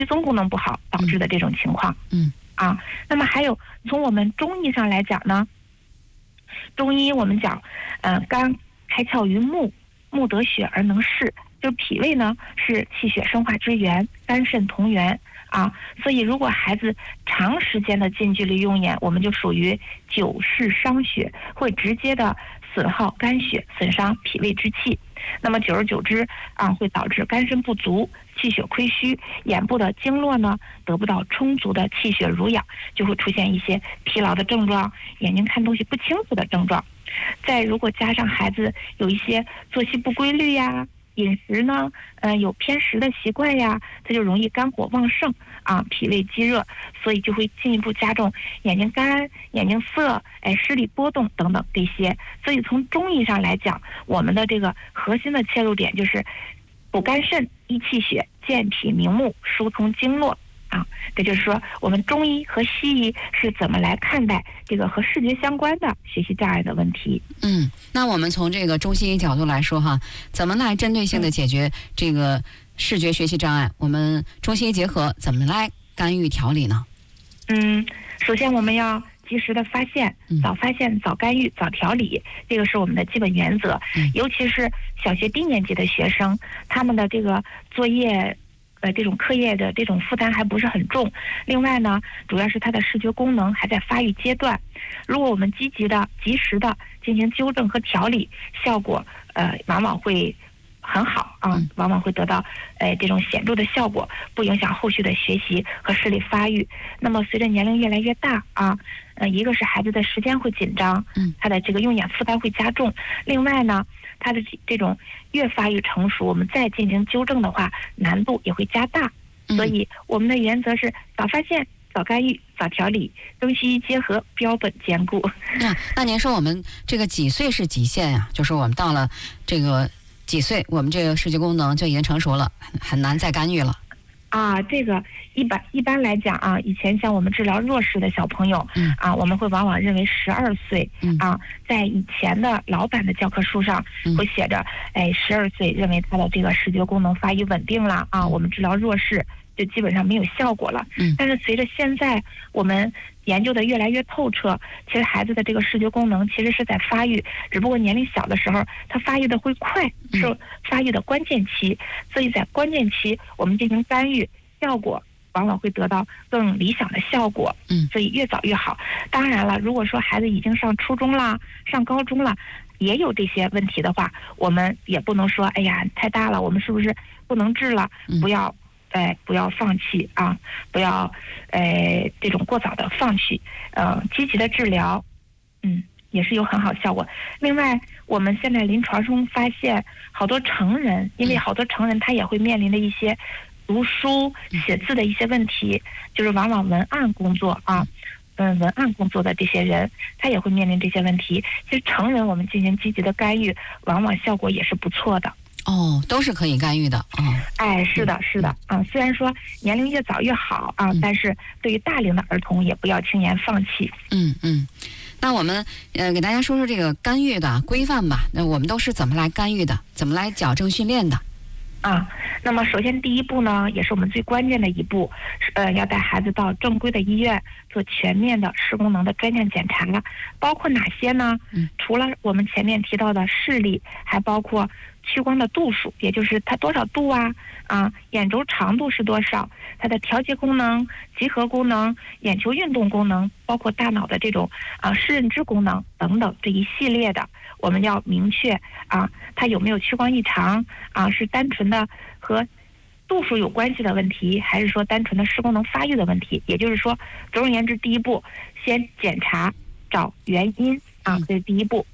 追踪功能不好导致的这种情况。那么还有从我们中医上来讲呢，中医我们讲，肝开窍于目，目得血而能视，就是脾胃呢是气血生化之源，肝肾同源所以如果孩子长时间的近距离用眼，我们就属于久视伤血，会直接的损耗肝血，损伤脾胃之气。那么久而久之会导致肝肾不足，气血亏虚，眼部的经络呢得不到充足的气血濡养，就会出现一些疲劳的症状，眼睛看东西不清楚的症状。再如果加上孩子有一些作息不规律呀，饮食呢有偏食的习惯呀，它就容易肝火旺盛脾胃积热，所以就会进一步加重眼睛干、眼睛涩、视力波动等等这些。所以从中医上来讲，我们的这个核心的切入点就是补肝肾、益气血、健脾明目、疏通经络这就是说我们中医和西医是怎么来看待这个和视觉相关的学习障碍的问题。 那我们从这个中西医角度来说怎么来针对性的解决这个视觉学习障碍，我们中西医结合怎么来干预调理呢？ 首先我们要及时的发现，早发现早干预早调理，这个是我们的基本原则。尤其是小学低年级的学生，他们的这个作业这种课业的这种负担还不是很重，另外呢主要是他的视觉功能还在发育阶段，如果我们积极的及时的进行纠正和调理，效果往往会很好往往会得到这种显著的效果，不影响后续的学习和视力发育。那么随着年龄越来越大一个是孩子的时间会紧张，他的这个用眼负担会加重，另外呢他的这种越发育成熟，我们再进行纠正的话难度也会加大。所以我们的原则是早发现早干预早调理，中西医结合，标本兼顾。 那您说我们这个几岁是极限呀？就是我们到了这个几岁，我们这个视觉功能就已经成熟了，很难再干预了这个一般来讲以前像我们治疗弱视的小朋友我们会往往认为12岁在以前的老版的教科书上会写着12岁认为他的这个视觉功能发育稳定了我们治疗弱视就基本上没有效果了。但是随着现在我们研究的越来越透彻，其实孩子的这个视觉功能其实是在发育，只不过年龄小的时候他发育的会快，是发育的关键期，所以在关键期我们进行干预，效果往往会得到更理想的效果。所以越早越好。当然了，如果说孩子已经上初中了上高中了也有这些问题的话，我们也不能说哎呀太大了我们是不是不能治了，不要放弃不要这种过早的放弃，积极的治疗也是有很好效果。另外我们现在临床中发现好多成人，因为好多成人他也会面临的一些读书写字的一些问题，就是往往文案工作文案工作的这些人他也会面临这些问题。其实成人我们进行积极的干预往往效果也是不错的。 都是可以干预的是的虽然说年龄越早越好但是对于大龄的儿童也不要轻言放弃。 那我们给大家说说这个干预的规范吧。那我们都是怎么来干预的，怎么来矫正训练的？ 那么首先第一步呢，也是我们最关键的一步，要带孩子到正规的医院做全面的视功能的专项检查，包括哪些呢？除了我们前面提到的视力，还包括屈光的度数，也就是它多少度眼轴长度是多少，它的调节功能、集合功能、眼球运动功能，包括大脑的这种视认知功能等等这一系列的，我们要明确它有没有屈光异常是单纯的和度数有关系的问题，还是说单纯的视功能发育的问题。也就是说总而言之，第一步先检查找原因这是第一步。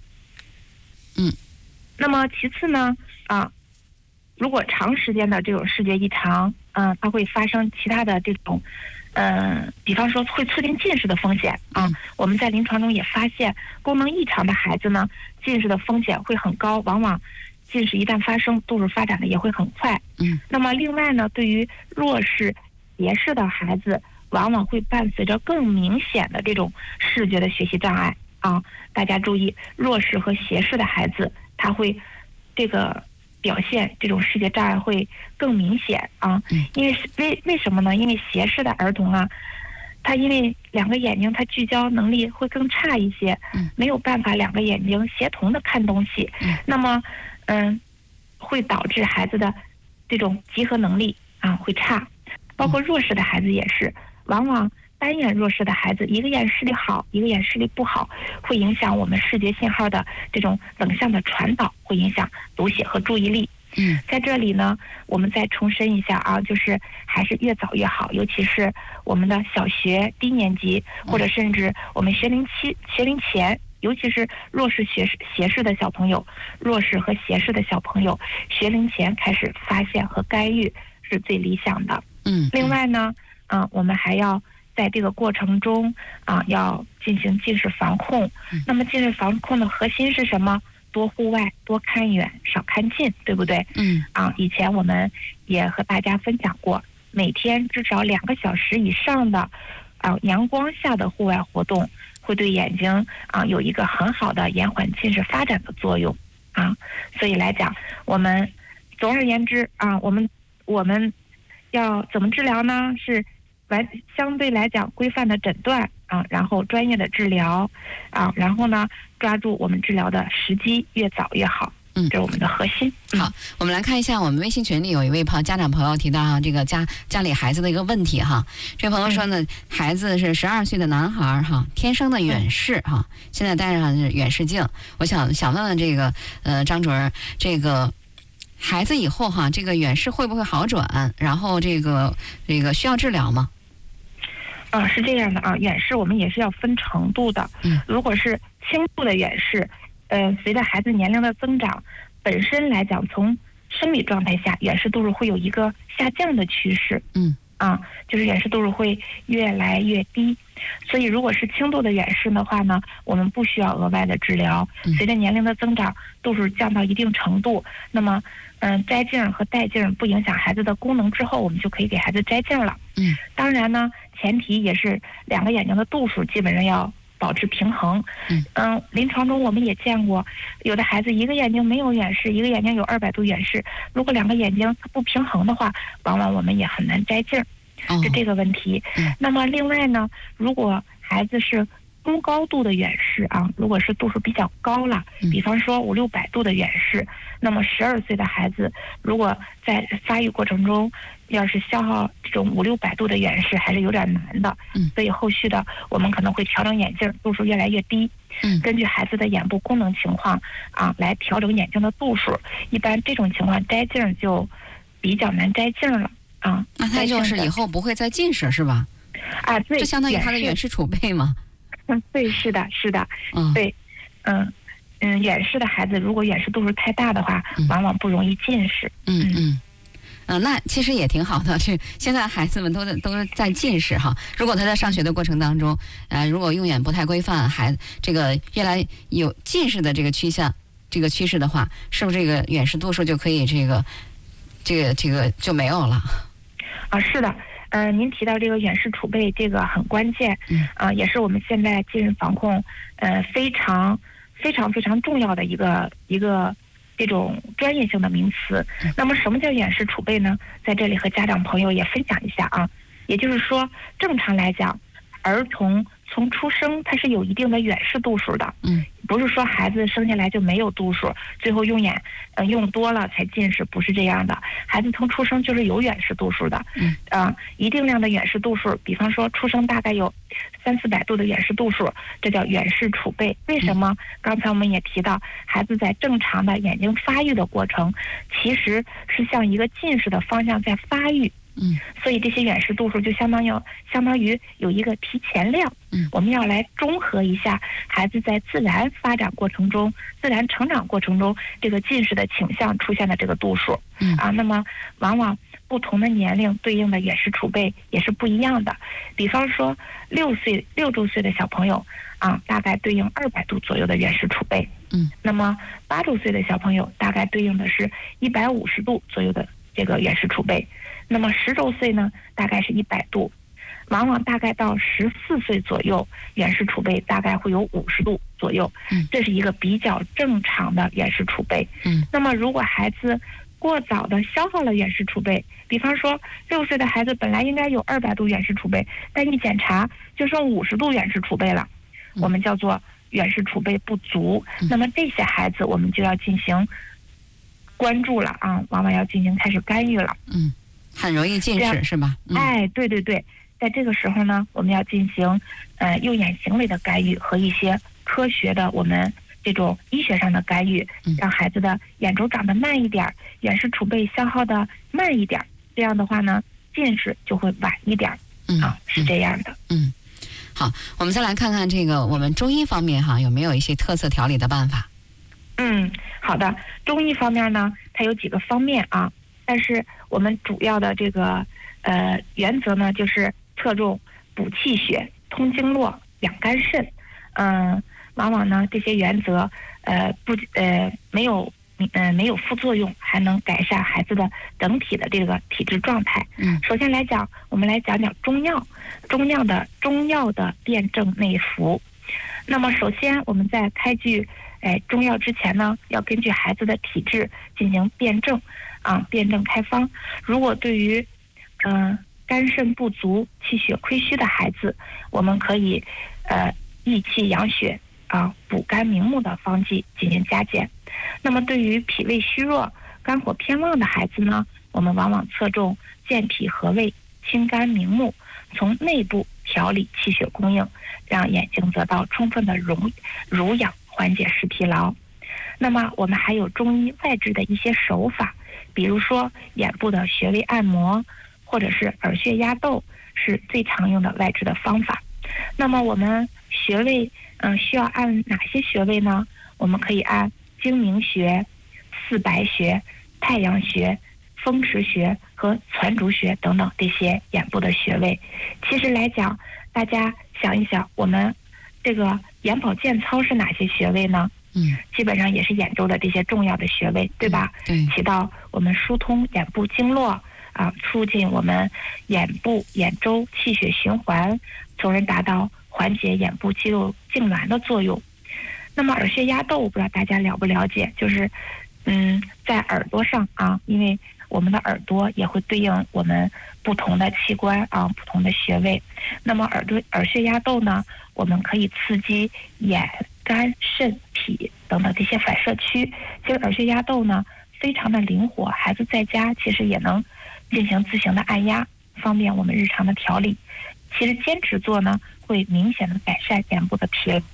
那么其次呢如果长时间的这种视觉异常它会发生其他的这种比方说会促进近视的风险我们在临床中也发现功能异常的孩子呢，近视的风险会很高，往往近视一旦发生，度数发展的也会很快。那么另外呢，对于弱视、斜视的孩子，往往会伴随着更明显的这种视觉的学习障碍大家注意，弱视和斜视的孩子，他会这个表现这种视觉障碍会更明显啊。因为为什么呢？因为斜视的儿童啊，他因为两个眼睛他聚焦能力会更差一些，没有办法两个眼睛协同的看东西，那么会导致孩子的这种集合能力啊会差。包括弱视的孩子也是，往往单眼弱视的孩子，一个眼视力好，一个眼视力不好，会影响我们视觉信号的这种冷向的传导，会影响读写和注意力。在这里呢，我们再重申一下啊，就是还是越早越好，尤其是我们的小学低年级，或者甚至我们学龄前，尤其是弱视斜视的小朋友，弱视和斜视的小朋友，学龄前开始发现和干预是最理想的。另外呢，我们还要在这个过程中要进行近视防控。那么近视防控的核心是什么？多户外，多看远，少看近，对不对？以前我们也和大家分享过，每天至少2个小时以上的阳光下的户外活动，会对眼睛有一个很好的延缓近视发展的作用所以来讲，我们总而言之我们要怎么治疗呢？是相对来讲规范的诊断然后专业的治疗然后呢抓住我们治疗的时机，越早越好。这是我们的核心。 好，我们来看一下我们微信群里有一位家长朋友提到这个家里孩子的一个问题这朋友说呢，孩子是12岁的男孩天生的远视现在戴上远视镜。我想问问这个张主任，这个孩子以后这个远视会不会好转？然后这个需要治疗吗？ 是这样的远视我们也是要分程度的。如果是轻度的远视，随着孩子年龄的增长，本身来讲从生理状态下远视度数会有一个下降的趋势。就是远视度数会越来越低。所以如果是轻度的远视的话呢，我们不需要额外的治疗。随着年龄的增长，度数降到一定程度，那么摘镜和戴镜不影响孩子的功能之后，我们就可以给孩子摘镜了。当然呢，前提也是2个眼睛的度数基本上要保持平衡。临床中我们也见过，有的孩子一个眼睛没有远视，一个眼睛有200度远视，如果2个眼睛它不平衡的话，往往我们也很难摘镜，是这个问题。那么另外呢，如果孩子是中高度的远视如果是度数比较高了，比方说500-600度的远视，那么12岁的孩子如果在发育过程中要是消耗这种500-600度的远视还是有点难的。所以后续的我们可能会调整眼镜，度数越来越低，根据孩子的眼部功能情况来调整眼睛的度数。一般这种情况摘镜就比较难摘镜了那他就是以后不会再近视是吧？ 对， 这相当于他的远视储备吗？ 对，是的，对，远视的孩子如果远视度数太大的话，往往不容易近视。 那其实也挺好的。现在孩子们都是在近视如果他在上学的过程当中，如果用眼不太规范，这个越来有近视的这个趋势的话，是不是这个远视度数就可以这个就没有了？ 是的。您提到这个远视储备，这个很关键。也是我们现在近视防控非常非常非常重要的一个这种专业性的名词。那么什么叫远视储备呢？在这里和家长朋友也分享一下也就是说，正常来讲，儿童从出生它是有一定的远视度数的。不是说孩子生下来就没有度数，最后用眼用多了才近视，不是这样的。孩子从出生就是有远视度数的。一定量的远视度数，比方说出生大概有300-400度的远视度数，这叫远视储备。为什么？刚才我们也提到，孩子在正常的眼睛发育的过程，其实是向一个近视的方向在发育。所以这些远视度数就相当于有一个提前量。我们要来中和一下孩子在自然发展过程中、自然成长过程中这个近视的倾向出现的这个度数。那么往往不同的年龄对应的远视储备也是不一样的。比方说6周岁的小朋友大概对应200度左右的远视储备。那么8周岁的小朋友大概对应的是150度左右的这个远视储备。那么10周岁呢，大概是100度。 往往大概到14岁左右，远视储备大概会有50度左右，这是一个比较正常的远视储备。那么如果孩子过早的消耗了远视储备，比方说6岁的孩子本来应该有200度远视储备，但一检查就剩50度远视储备了，我们叫做远视储备不足。那么这些孩子我们就要进行关注了啊，往往要进行开始干预了。 很容易近视是吧？ 对对对，在这个时候呢，我们要进行右眼行为的干预和一些科学的我们这种医学上的干预，让孩子的眼轴长得慢一点，远视储备消耗的慢一点，这样的话呢，近视就会晚一点。是这样的。 好，我们再来看看这个我们中医方面哈，有没有一些特色调理的办法？ 好的，中医方面呢，它有几个方面啊，但是我们主要的这个原则呢，就是侧重补气血、通经络、养肝肾。往往呢这些原则没有副作用，还能改善孩子的整体的这个体质状态。首先来讲，我们来讲讲中药的辨证内服。那么首先我们在开具中药之前呢，要根据孩子的体质进行辨证辨证开方。如果对于肝肾不足、气血亏虚的孩子，我们可以益气养血补肝明目的方剂进行加减。那么对于脾胃虚弱、肝火偏旺的孩子呢，我们往往侧重健脾和胃、清肝明目，从内部调理气血供应，让眼睛得到充分的濡养，缓解视疲劳。那么我们还有中医外治的一些手法，比如说眼部的穴位按摩，或者是耳穴压豆，是最常用的外治的方法。那么我们穴位需要按哪些穴位呢？我们可以按睛明穴、四白穴、太阳穴、风池穴和攒竹穴等等这些眼部的穴位。其实来讲，大家想一想，我们这个眼保健操是哪些穴位呢？基本上也是眼周的这些重要的穴位，对吧？起到我们疏通眼部经络促进我们眼周气血循环，从而达到缓解眼部肌肉痉挛的作用。那么耳穴压豆，我不知道大家了不了解，就是在耳朵上因为我们的耳朵也会对应我们不同的器官不同的穴位。那么耳穴压豆呢，我们可以刺激眼、肝、肾、脾等等这些反射区。其实耳穴压豆呢非常的灵活，孩子在家其实也能进行自行的按压，方便我们日常的调理。其实坚持做呢，会明显的改善眼部的疲劳。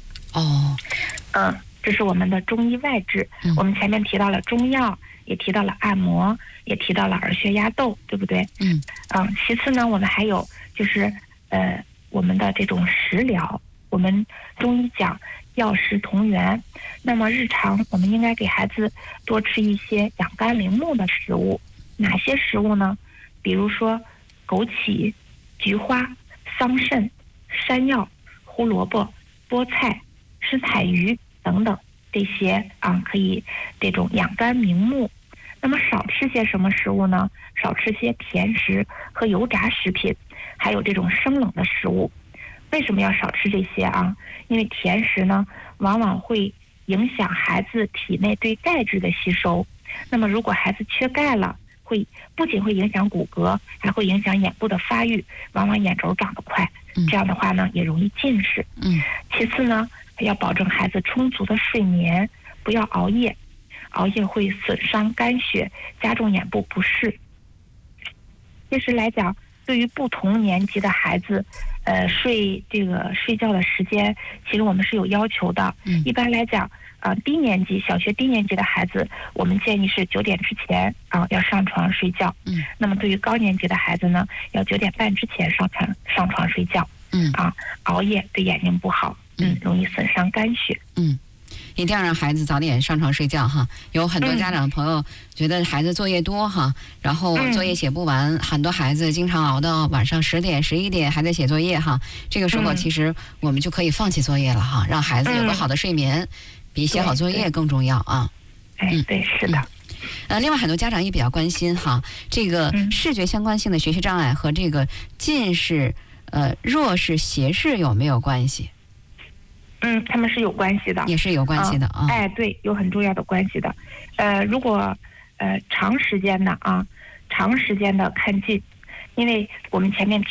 这是我们的中医外治。我们前面提到了中药，也提到了按摩，也提到了耳穴压豆，对不对？其次呢，我们还有就是我们的这种食疗。我们中医讲药食同源，那么日常我们应该给孩子多吃一些养肝明目的食物。哪些食物呢？比如说枸杞、菊花、桑葚、山药、胡萝卜、菠菜、吃彩鱼等等，这些可以这种养肝明目。那么少吃些什么食物呢？少吃些甜食和油炸食品，还有这种生冷的食物。为什么要少吃这些因为甜食呢，往往会影响孩子体内对钙质的吸收。那么如果孩子缺钙了，不仅会影响骨骼，还会影响眼部的发育，往往眼轴长得快，这样的话呢，也容易近视。其次呢，要保证孩子充足的睡眠，不要熬夜，熬夜会损伤肝血，加重眼部不适。其实来讲，对于不同年级的孩子，睡觉的时间，其实我们是有要求的。一般来讲，低年级小学低年级的孩子，我们建议是9点之前要上床睡觉。那么对于高年级的孩子呢，要9点半之前上床睡觉。熬夜对眼睛不好，容易损伤肝血。 一定要让孩子早点上床睡觉哈。有很多家长朋友觉得孩子作业多哈，然后作业写不完，很多孩子经常熬到晚上10点、11点还在写作业哈。这个时候其实我们就可以放弃作业了哈，让孩子有个好的睡眠，比写好作业更重要啊。 对，是的。 另外很多家长也比较关心哈，这个视觉相关性的学习障碍和这个近视、弱视、斜视有没有关系？ 他们是有关系的， 也是有关系的啊。 哎，对，有很重要的关系的。如果长时间的看近，因为我们前面